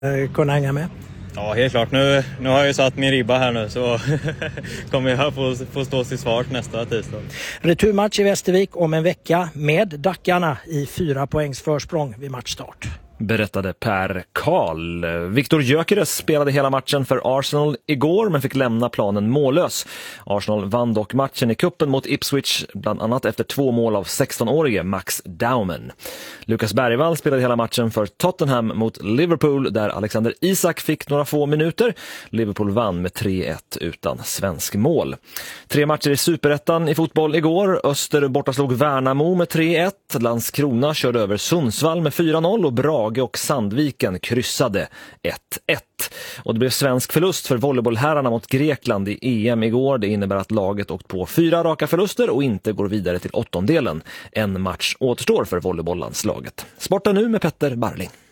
kunna hänga med? Ja, helt klart. Nu har jag ju satt min ribba här nu, så kommer jag få stå till svars nästa tisdag. Returmatch i Västervik om en vecka med Dackarna i 4 poängs försprång vid matchstart. Berättade Per Karl. Viktor Gyökeres spelade hela matchen för Arsenal igår men fick lämna planen mållös. Arsenal vann dock matchen i kuppen mot Ipswich bland annat efter 2 mål av 16-årige Max Daumen. Lukas Bergvall spelade hela matchen för Tottenham mot Liverpool där Alexander Isak fick några få minuter. Liverpool vann med 3-1 utan svensk mål. 3 matcher i Superettan i fotboll igår. Öster borta slog Värnamo med 3-1. Landskrona körde över Sundsvall med 4-0 och Brage och Sandviken kryssade 1-1. Och det blev svensk förlust för volleybollherrarna mot Grekland i EM igår. Det innebär att laget åkt på 4 raka förluster och inte går vidare till 8:ondelen. En match återstår för volleybollandslaget. Sporten nu med Petter Barling.